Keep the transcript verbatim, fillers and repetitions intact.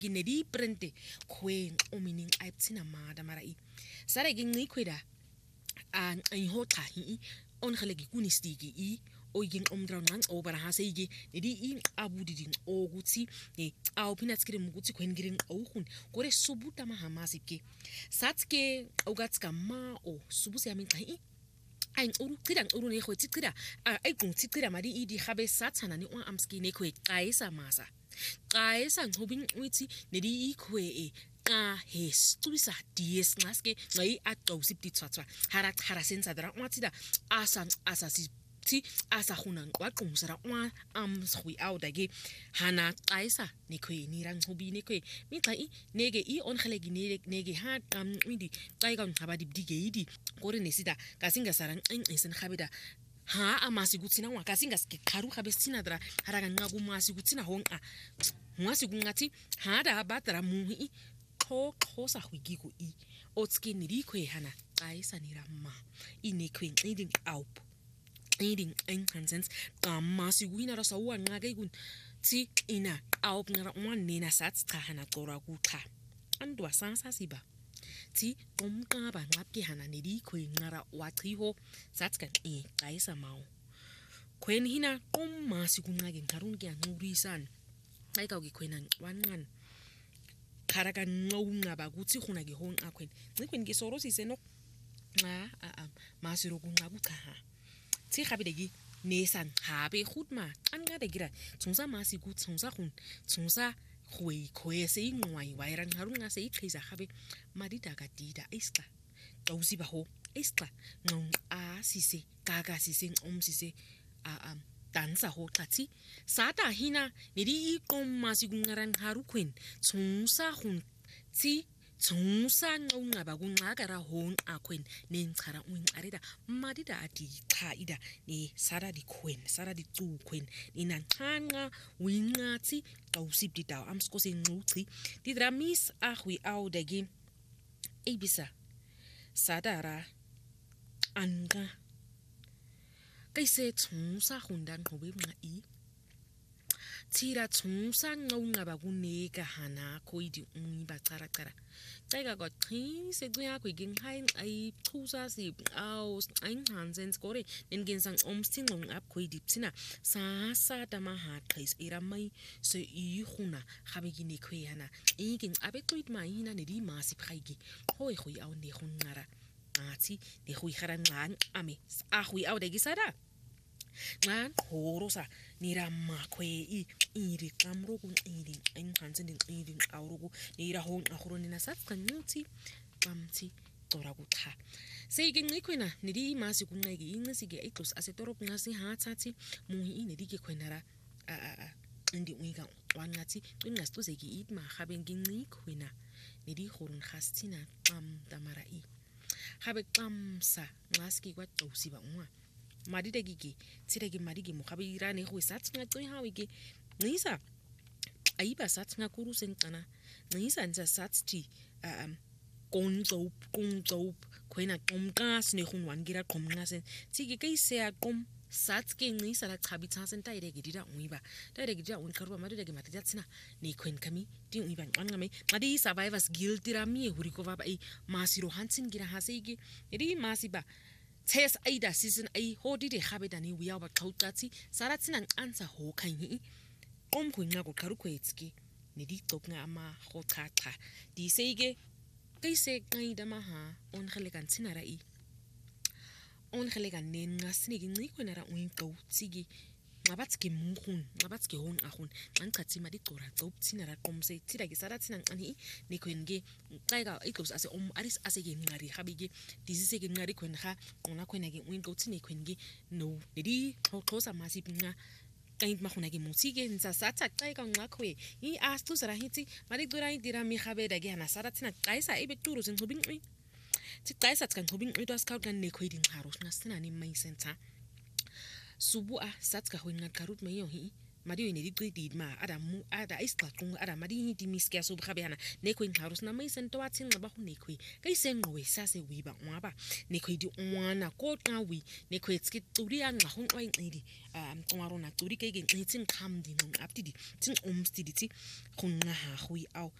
ginedi prente kwen omining aiptsina mada marai sare ginni kweda an ein hota hi on khalegi kunistigi i oigin omdraw nan obara hasegi nedi i abudidin oguti e au pinatskire muguti kwengirin ohun kore subuta mahamasipke satke ogatska ma o subusi amin kai ein uru tidan uru ne khoti tida ai kun tida mari idi khabe satsana ni on amski ne khwe qaisa masa qaisa ngobin uti nedi i khwe e ka hestuisa dies ngaske ngai atosip titsatsa hara hara sensa dra watida asan asasi ti asa khuna kwaqumsara wa am swi awdage hana qaisa ne khwe ni rang hobi ne khwe mi kai nege i on khalegi ne nege ha qam midi qai ka ngaba dibdige idi kore nesida kasinga sarang isen khabida ha amasi kutsina wa kasinga ske kharu khabe sina dra haraga ngagu masi kutsina honga mwasi kungati hada batara muhi kho khosa hwigiku i otski ni rikwe hana qaisa ni ramma ine khwe ngiding aup eating in consents kamasi wina rasa wa ngage kun ti ina aup ngara one nina sats ta hana tora ku tha andwa sansa siba ti omka ba ngapke hana ni rikwe ngara wa thiho sats kan e qaisa mau kwen hina komasi kungage ngarun ke ngurisan ai ka ukikhwena wanqan kharaga nqunga bakuthi khuna ke hon akwen ngikwen ke soro sise no nga a a masiro kunqa kucha ti khabidegi nesan habe khutma anga de gira tsungsa masi ku tsungsa khun tsungsa khwe khwe se ingwai wairan harunga se ikhiza khabe madida ka dida iska tawusi ba ho iska ngong a sise kaga sise om sise a am dansa ho tati sata hina nidi ikom masi kungaran harukwen tsungsa khun ti tsungsa nqunga ba kunqakara hon akwen nenchara unqarida madida ati cha ida ni sara di kwen sara di tu kwen ina nqanqa winqathi qawusipti daw amsko senquchi didramis ahwi awdegi ebisa sadara anga kaise tsungsa khundan hobemqa i tira tsungsa nqunga ba kuneka hana koidi unyi ba chara chara Taiga got three se guya ku ging hain ai thusa si au ein hansen score nen gen sang omsting ngong ap khoi dipsina sa sa tama ha thais era mai se i khuna khabe gi ne khwe hana i ging abe tweet mai hina ne di masi phaigi khoi khoi au ne khunara ati ne khoi kharan ngan ame a khoi au de gisada ngan horosa nira makwe i iri kamrogu iri ein hansen din iri aurugu nira hon akhuroni na sat kanuti pamti toragu tha seigin ngikwena nidi masi kunqeki inqisike ixos asetorop ngasi hatsati muhi inedi ke khwenara a a indi uika wangathi qingasicuzeki itma khaben ngikwena nidi khurun khastina qam tamara i khabe qamsa ngaski kwaqosi ba unwa madide gigi tsirege madigi mukhabira ne khwisat ngaqi hawike ngisa ayiba sathi ngakuru senqana ngisa nza sathi um konzop konzop khwena qomqas ne khunwan gira qomqase tsike kayise aqom satke ngisa la chabitsa senta irege dida uiba direge dida unkharuba madide ge matija tsina ne khwen kami ti uiba nqanqame ngadi survivors guilt rami huriko baba i masiro hansin gira hasege ri masiba Tes aida season ai hodi de khabedani wiya ba qhawqathi saratsina answer ho khanyi om khunqa ko kharu khwetski ne di qoknga ama khothatha di seige kaise qaida maha on khalekan tsinara i on khalekan nen ngasini ngi khonara uinqo tsigi ngabatski mkhun ngabatski hon akhun nqathi madi qora qop tsinara qomse tsira ke saratsina nqani ne khwenge qaika iclose ase om aris ase ke ngari khabige dizise ke ngari khwen kha qona khwena ke uinqo tsine khwenge no dedi thosa masipinga kaint makhuna ke musike nsa satha qaika nqakhwe i astu sara hitsi madi qora idira mi khabeda ke hana saratsina qaisa ebe turu senqobinqi tsi qaisa tsanqobinqi to askau kan ne khwedi ngaro ngasina ni mai center subu a satska hoinga karut mayo hi madi yone di qedile ma ada mu ada isixaqunga ada madi di miskia so bgabana nekho ingxaro sina mayisento wathi nxiba go nekho kayisengqowe sase wiba ngwaba nekho di nwana ko qawi nekho etski turi ya ngxa go nxwa inxidi amqwaro na turi ke ke nxithi nqamdi nqapti di tin umsti di ti go nqa ha go i au